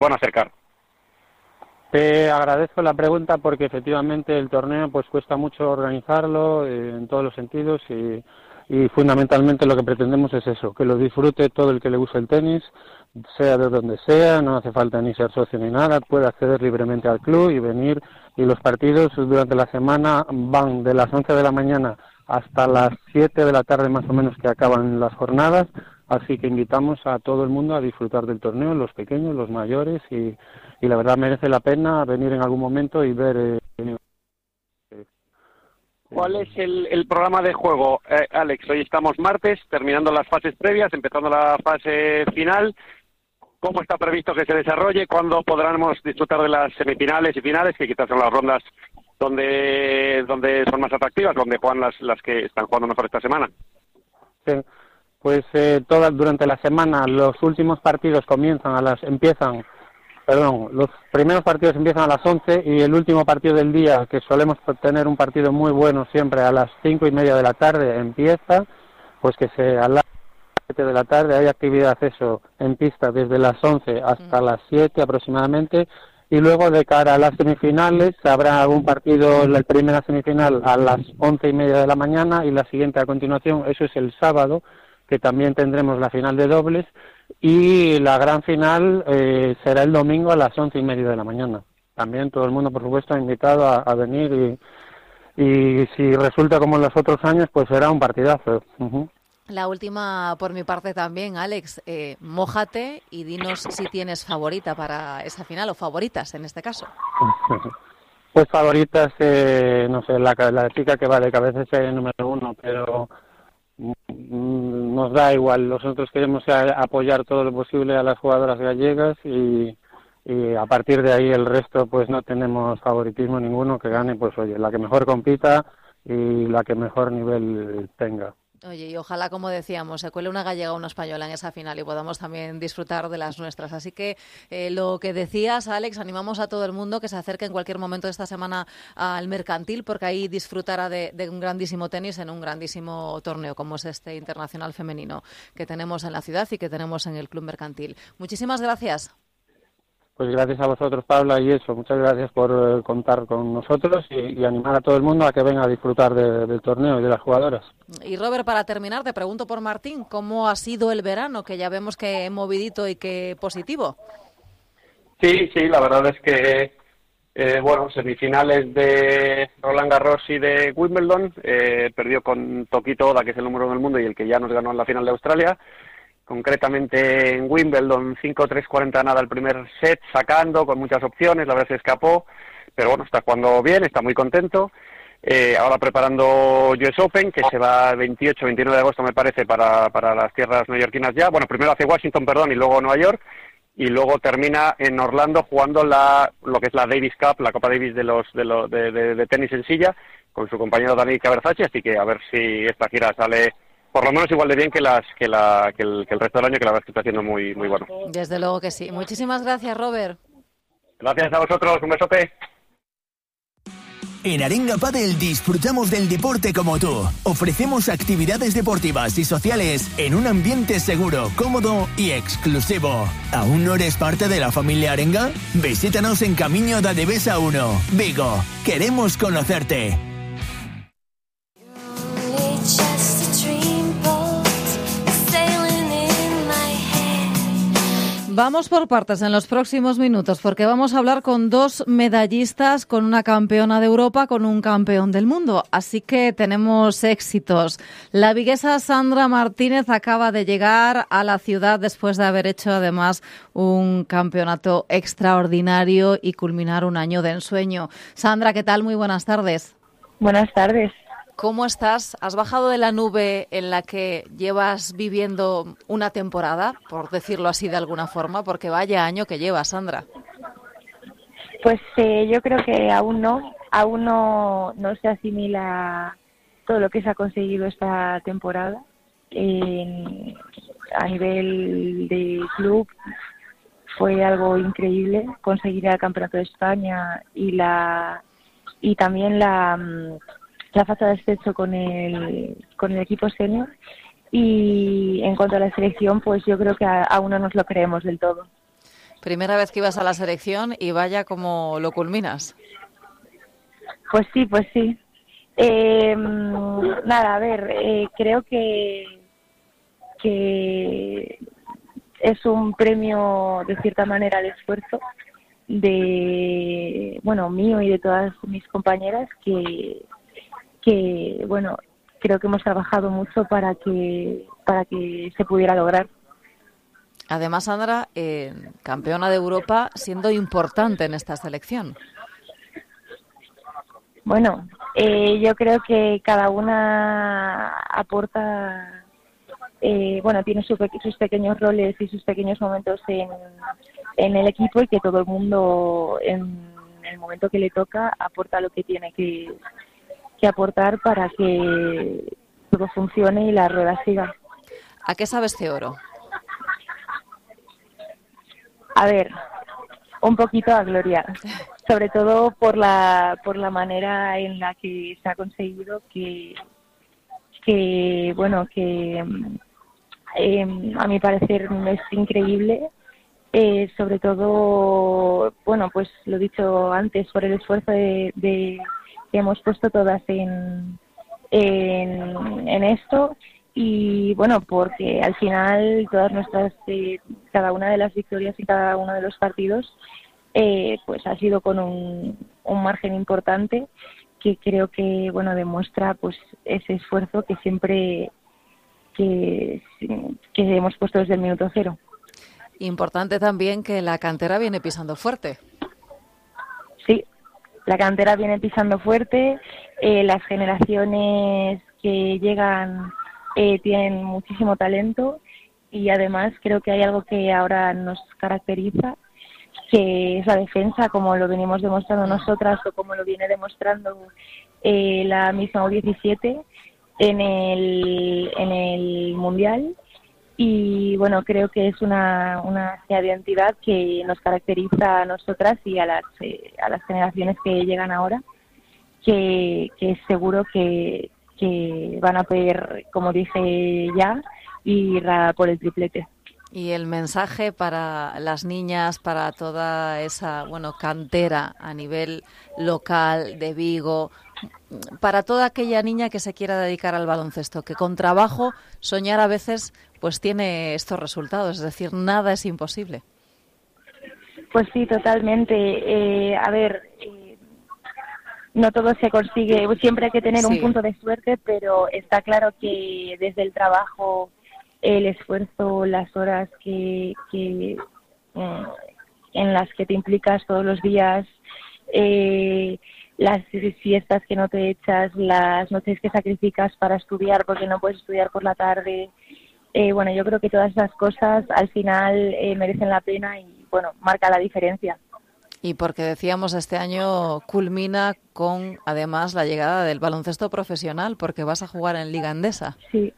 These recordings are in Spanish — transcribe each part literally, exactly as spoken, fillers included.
van a acercar. Te agradezco la pregunta porque efectivamente el torneo pues cuesta mucho organizarlo eh, en todos los sentidos y, y fundamentalmente lo que pretendemos es eso, que lo disfrute todo el que le guste el tenis, sea de donde sea, no hace falta ni ser socio ni nada, puede acceder libremente al club y venir, y los partidos durante la semana van de las once de la mañana hasta las siete de la tarde más o menos que acaban las jornadas, así que invitamos a todo el mundo a disfrutar del torneo, los pequeños, los mayores, y, y la verdad merece la pena venir en algún momento y ver... Eh, ¿Cuál es el, el programa de juego, eh, Alex? Hoy estamos martes, terminando las fases previas, empezando la fase final. ¿Cómo está previsto que se desarrolle? ¿Cuándo podremos disfrutar de las semifinales y finales, que quizás son las rondas donde donde son más atractivas, donde juegan las, las que están jugando mejor esta semana? Sí. Pues eh, toda, durante la semana los últimos partidos comienzan a las empiezan, perdón, los primeros partidos empiezan a las once y el último partido del día, que solemos tener un partido muy bueno siempre a las cinco y media de la tarde, empieza, pues que se a las siete de la tarde hay actividad eso en pista desde las once hasta las siete aproximadamente, y luego de cara a las semifinales habrá algún partido, la primera semifinal a las once y media de la mañana y la siguiente a continuación, eso es el sábado, que también tendremos la final de dobles, y la gran final eh, será el domingo a las once y media de la mañana. También todo el mundo, por supuesto, invitado a, a venir, y, y si resulta como en los otros años, pues será un partidazo. Uh-huh. La última por mi parte también, Alex, eh, mójate y dinos si tienes favorita para esa final, o favoritas en este caso. Pues favoritas, eh, no sé, la, la chica que va de cabeza es el número uno, pero nos da igual, nosotros queremos apoyar todo lo posible a las jugadoras gallegas y, y a partir de ahí el resto pues no tenemos favoritismo ninguno, que gane pues oye, la que mejor compita y la que mejor nivel tenga. Oye, y ojalá, como decíamos, se cuele una gallega o una española en esa final y podamos también disfrutar de las nuestras. Así que eh, lo que decías, Alex, animamos a todo el mundo que se acerque en cualquier momento de esta semana al Mercantil, porque ahí disfrutará de, de un grandísimo tenis en un grandísimo torneo como es este internacional femenino que tenemos en la ciudad y que tenemos en el Club Mercantil. Muchísimas gracias. Pues gracias a vosotros, Paula, y eso, muchas gracias por eh, contar con nosotros y, y animar a todo el mundo a que venga a disfrutar de, del torneo y de las jugadoras. Y Robert, para terminar, te pregunto por Martín, ¿cómo ha sido el verano? Que ya vemos que movidito y que positivo. Sí, sí, la verdad es que, eh, bueno, semifinales de Roland Garros y de Wimbledon, eh, perdió con Tokito Oda, que es el número uno del mundo y el que ya nos ganó en la final de Australia. Concretamente en Wimbledon, cinco tres cuarenta nada el primer set, sacando, con muchas opciones, la verdad se escapó, pero bueno, está jugando bien, está muy contento. Eh, ahora preparando U S Open, que se va el veintiocho veintinueve de agosto, me parece, para, para las tierras neoyorquinas ya. Bueno, primero hace Washington, perdón, y luego Nueva York, y luego termina en Orlando jugando la lo que es la Davis Cup, la Copa Davis de los de, lo, de, de, de tenis en silla, con su compañero Dani Caberzacci, así que a ver si esta gira sale por lo menos igual de bien que las que la que el, que el resto del año, que la verdad es que está haciendo muy muy bueno. Desde luego que sí. Muchísimas gracias, Robert. Gracias a vosotros, un besote. En Arenga Padel disfrutamos del deporte como tú. Ofrecemos actividades deportivas y sociales en un ambiente seguro, cómodo y exclusivo. ¿Aún no eres parte de la familia Arenga? Visítanos en Camino da Devesa uno, Vigo. Queremos conocerte. Vamos por partes en los próximos minutos porque vamos a hablar con dos medallistas, con una campeona de Europa, con un campeón del mundo. Así que tenemos éxitos. La viguesa Sandra Martínez acaba de llegar a la ciudad después de haber hecho además un campeonato extraordinario y culminar un año de ensueño. Sandra, ¿qué tal? Muy buenas tardes. Buenas tardes. ¿Cómo estás? ¿Has bajado de la nube en la que llevas viviendo una temporada, por decirlo así de alguna forma? Porque vaya año que llevas, Sandra. Pues eh, yo creo que aún no, aún no, no se asimila todo lo que se ha conseguido esta temporada. Eh, a nivel de club fue algo increíble conseguir el Campeonato de España y la y también la... la fase de ascenso con el con el equipo senior, y en cuanto a la selección, pues yo creo que a, aún no nos lo creemos del todo. Primera vez que ibas a la selección y vaya como lo culminas. Pues sí, pues sí. Eh, nada, a ver, eh, creo que, que es un premio de cierta manera al esfuerzo de, bueno, mío y de todas mis compañeras que, que bueno, creo que hemos trabajado mucho para que, para que se pudiera lograr. Además, Sandra, eh, campeona de Europa, siendo importante en esta selección. Bueno, eh, yo creo que cada una aporta, eh, bueno, tiene su, sus pequeños roles y sus pequeños momentos en, en el equipo y que todo el mundo en el momento que le toca aporta lo que tiene que, que aportar para que todo funcione y la rueda siga. ¿A qué sabe este oro? A ver, un poquito a gloria, sobre todo por la por la manera en la que se ha conseguido, que que bueno que eh, a mi parecer es increíble, eh, sobre todo bueno pues lo dicho antes, por el esfuerzo de, de que hemos puesto todas en en, en esto. Y bueno, porque al final todas nuestras, eh, cada una de las victorias y cada uno de los partidos, eh, pues ha sido con un, un margen importante que creo que bueno demuestra pues ese esfuerzo que siempre que, que hemos puesto desde el minuto cero. Importante también que la cantera viene pisando fuerte. Sí, la cantera viene pisando fuerte, eh, las generaciones que llegan Eh, tienen muchísimo talento y además creo que hay algo que ahora nos caracteriza, que es la defensa, como lo venimos demostrando nosotras o como lo viene demostrando eh, la misma U diecisiete en el, en el Mundial. Y bueno, creo que es una, una señal de identidad que nos caracteriza a nosotras y a las, eh, a las generaciones que llegan ahora, que, que es seguro que que van a poder, como dije ya, ir a por el triplete. Y el mensaje para las niñas, para toda esa bueno cantera a nivel local de Vigo, para toda aquella niña que se quiera dedicar al baloncesto, que con trabajo soñar a veces pues tiene estos resultados, es decir, nada es imposible. Pues sí, totalmente. Eh, a ver, eh, no todo se consigue, siempre hay que tener sí. un punto de suerte, pero está claro que desde el trabajo, el esfuerzo, las horas que, que eh, en las que te implicas todos los días, eh, las siestas que no te echas, las noches que sacrificas para estudiar porque no puedes estudiar por la tarde, eh, bueno, yo creo que todas esas cosas al final eh, merecen la pena y bueno, marca la diferencia. Y porque decíamos, este año culmina con, además, la llegada del baloncesto profesional, porque vas a jugar en Liga Endesa. Sí,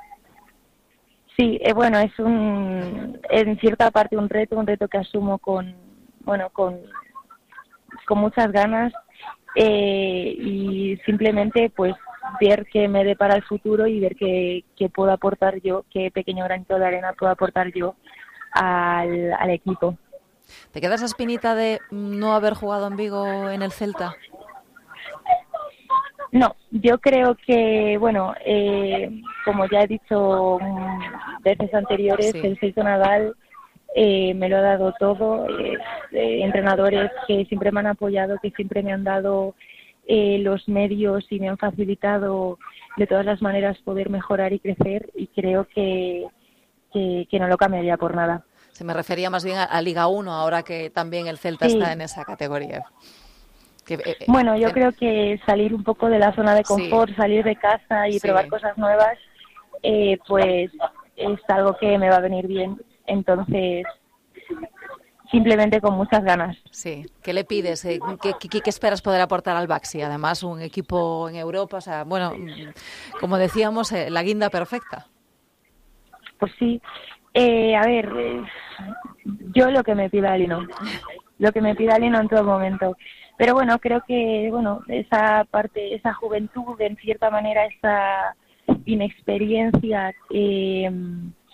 sí, eh, bueno, es un, en cierta parte un reto, un reto que asumo con, bueno, con, con muchas ganas eh, y simplemente, pues, ver qué me depara el futuro y ver qué, qué puedo aportar yo, qué pequeño granito de arena puedo aportar yo al, al equipo. ¿Te queda esa espinita de no haber jugado en Vigo en el Celta? No, yo creo que, bueno, eh, como ya he dicho veces anteriores, sí. el Celta Nadal eh, me lo ha dado todo. Eh, eh, entrenadores que siempre me han apoyado, que siempre me han dado eh, los medios y me han facilitado de todas las maneras poder mejorar y crecer, y creo que, que, que no lo cambiaría por nada. Se me refería más bien a, a Liga uno, ahora que también el Celta sí. está en esa categoría. Que, eh, bueno, yo eh, creo que salir un poco de la zona de confort, sí. salir de casa y sí. probar cosas nuevas, eh, pues es algo que me va a venir bien. Entonces, simplemente con muchas ganas. Sí. ¿Qué le pides? ¿Qué, qué, qué esperas poder aportar al Baxi? Además, un equipo en Europa, o sea, bueno, como decíamos, eh, la guinda perfecta. Pues sí. Eh, a ver, eh, yo lo que me pida Lino, lo que me pida Lino en todo momento. Pero bueno, creo que bueno esa parte, esa juventud, en cierta manera, esa inexperiencia, eh,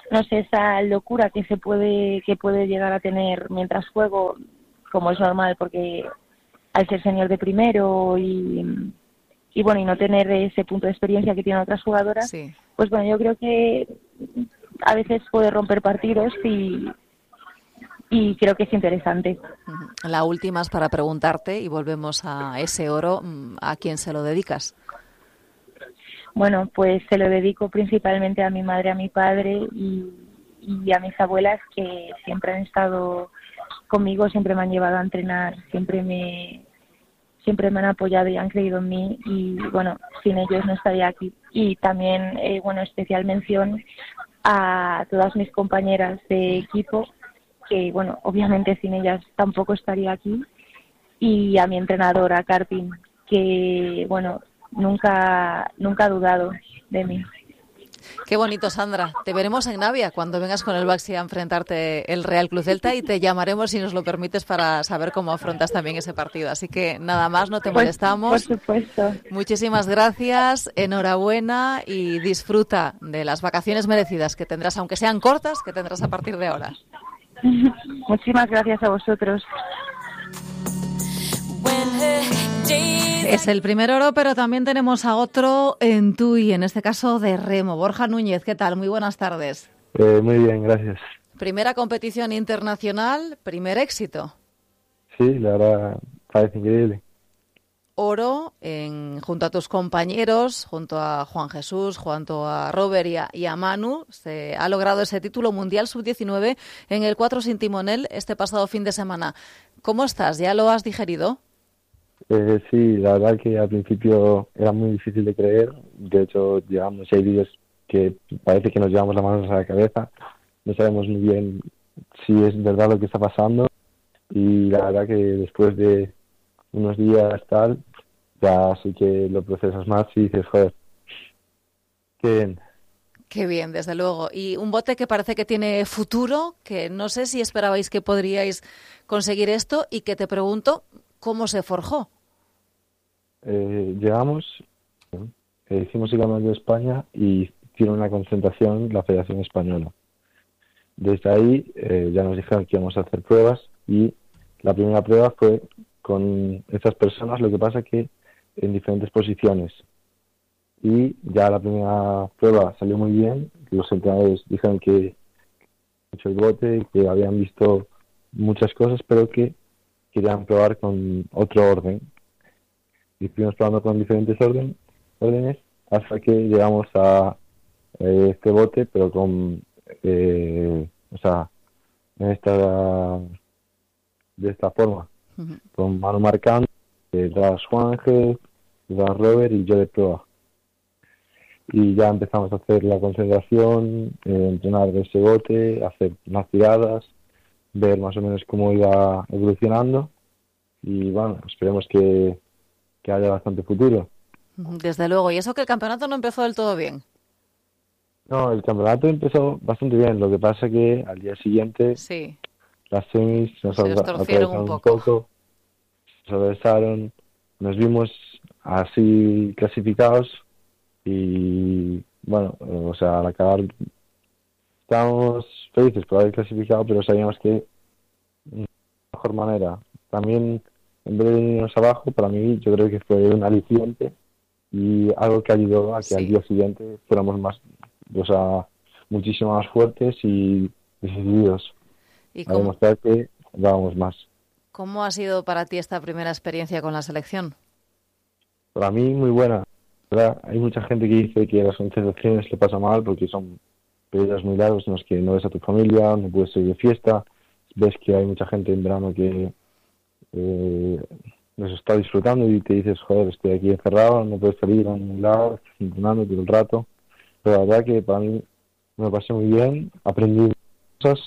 no sé, esa locura que se puede que puede llegar a tener mientras juego, como es normal, porque al ser senior de primero y, y bueno, y no tener ese punto de experiencia que tienen otras jugadoras, Sí. pues bueno, yo creo que a veces puede romper partidos y, y creo que es interesante. La última es para preguntarte, y volvemos a ese oro, ¿a quién se lo dedicas? Bueno, pues se lo dedico principalmente a mi madre, a mi padre y, y a mis abuelas, que siempre han estado conmigo, siempre me han llevado a entrenar, siempre me siempre me han apoyado y han creído en mí, y bueno, sin ellos no estaría aquí. Y también, eh, bueno, especial mención a todas mis compañeras de equipo, que bueno, obviamente sin ellas tampoco estaría aquí, y a mi entrenadora, Karpin, que bueno, nunca nunca ha dudado de mí. Qué bonito, Sandra. Te veremos en Navia cuando vengas con el Baxi a enfrentarte el Real Club Celta, y te llamaremos, si nos lo permites, para saber cómo afrontas también ese partido. Así que nada más, no te Pues, molestamos. por supuesto. Muchísimas gracias, enhorabuena y disfruta de las vacaciones merecidas que tendrás, aunque sean cortas, que tendrás a partir de ahora. Muchísimas gracias a vosotros. Es el primer oro, pero también tenemos a otro en Tui, en este caso de remo. Borja Núñez, ¿qué tal? Muy buenas tardes. Eh, muy bien, gracias. Primera competición internacional, primer éxito. Sí, la verdad parece increíble. Oro en, junto a tus compañeros, junto a Juan Jesús, junto a Robert y a, y a Manu, se ha logrado ese título mundial sub diecinueve en el cuatro sin timonel este pasado fin de semana. ¿Cómo estás? ¿Ya lo has digerido? Eh, sí, la verdad que al principio era muy difícil de creer. De hecho, llevamos seis días que parece que nos llevamos las manos a la cabeza. No sabemos muy bien si es verdad lo que está pasando. Y la verdad que después de unos días tal, ya sí que lo procesas más y dices, joder, qué bien. Qué bien, desde luego. Y un bote que parece que tiene futuro, que no sé si esperabais que podríais conseguir esto, y que te pregunto, ¿cómo se forjó? Eh, llegamos, eh, hicimos el Campeonato de España y hicieron una concentración la Federación Española. Desde ahí eh, ya nos dijeron que íbamos a hacer pruebas, y la primera prueba fue con estas personas, lo que pasa que en diferentes posiciones. Y ya la primera prueba salió muy bien, los entrenadores dijeron que hecho el bote, que habían visto muchas cosas, pero que querían probar con otro orden. Y estuvimos probando con diferentes orden, órdenes hasta que llegamos a eh, este bote, pero con, eh, o sea, en esta, de esta forma, uh-huh. Con mano marcando, detrás Juanje, detrás Robert y yo de prueba. Y ya empezamos a hacer la concentración, eh, entrenar de ese bote, hacer unas tiradas, ver más o menos cómo iba evolucionando, y bueno, esperemos que que haya bastante futuro. Desde luego. ¿Y eso que el campeonato no empezó del todo bien? No, el campeonato empezó bastante bien. Lo que pasa que al día siguiente sí. las semis nos se atravesaron un un poco. poco, nos atravesaron, nos vimos así clasificados y bueno, o sea, al acabar estábamos felices por haber clasificado, pero sabíamos que de mejor manera. También, en vez de irnos abajo, para mí yo creo que fue un aliciente y algo que ayudó a que sí. al día siguiente fuéramos más, o sea, muchísimo más fuertes y decididos ¿Y a cómo, demostrar que dábamos más. ¿Cómo ha sido para ti esta primera experiencia con la selección? Para mí muy buena, ¿verdad? Hay mucha gente que dice que las concentraciones le pasa mal porque son periodos muy largos en los que no ves a tu familia, no puedes ir de fiesta, ves que hay mucha gente en verano que Eh, nos está disfrutando y te dices, joder, estoy aquí encerrado, no puedo salir a ningún lado, estoy entrenando todo el rato. Pero la verdad que para mí me lo pasé muy bien, aprendí cosas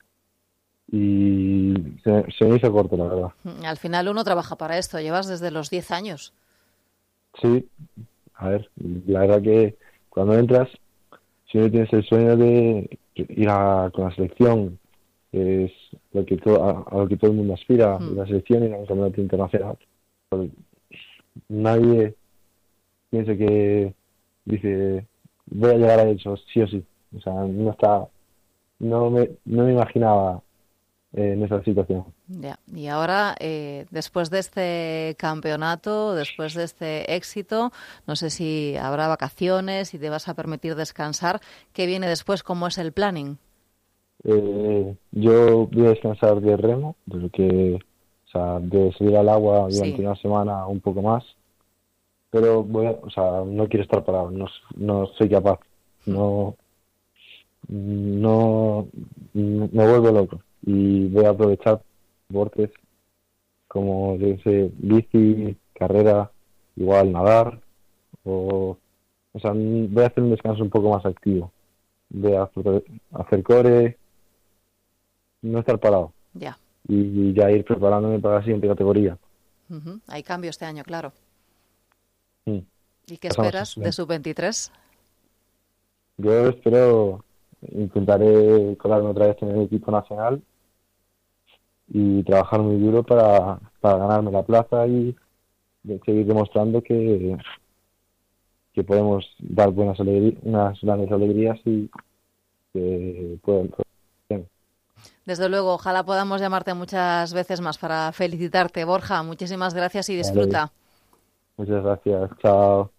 y se, se me hizo corto, la verdad. Al final uno trabaja para esto, llevas desde los diez años. Sí, a ver, la verdad que cuando entras, si no tienes el sueño de ir a, con la selección, es lo que todo, a, a lo que todo el mundo aspira, mm. la selección y la campeonato internacional. Nadie piensa que dice voy a llegar a eso sí o sí, o sea, no está no me, no me imaginaba eh, en esa situación. Ya. Y ahora, eh, después de este campeonato, después de este éxito, no sé si habrá vacaciones, si te vas a permitir descansar. ¿Qué viene después? ¿Cómo es el planning? Eh, yo voy a descansar de remo, de lo que, o sea, de salir al agua durante Sí. una semana un poco más, pero voy a, o sea, no quiero estar parado, no, no soy capaz, no, no, me vuelvo loco y voy a aprovechar deportes como, yo qué sé, bici, carrera, igual nadar, o, o sea, voy a hacer un descanso un poco más activo, voy a hacer, hacer core, no estar parado. Ya. Y ya ir preparándome para la siguiente categoría. Uh-huh. Hay cambio este año, claro. Mm. ¿Y qué Pasamos esperas a- de sub veintitrés? Yo espero, intentaré colarme otra vez en el equipo nacional y trabajar muy duro para, para ganarme la plaza y de- seguir demostrando que, que podemos dar buenas alegrías, unas grandes alegrías y que pueden. Desde luego, ojalá podamos llamarte muchas veces más para felicitarte. Borja, muchísimas gracias y Vale. disfruta. Muchas gracias. Chao.